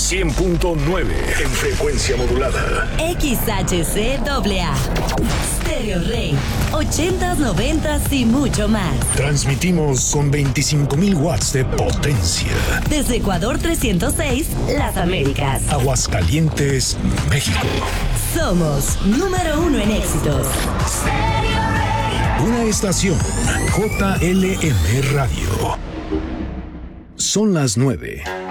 100.9 en frecuencia modulada. XHCAA. Stereo Rey. 80s, 90s y mucho más. Transmitimos con 25,000 watts de potencia. Desde Ecuador 306, Las Américas. Aguascalientes, México. Somos número 1 en éxitos. Una estación JLM Radio. Son las 9.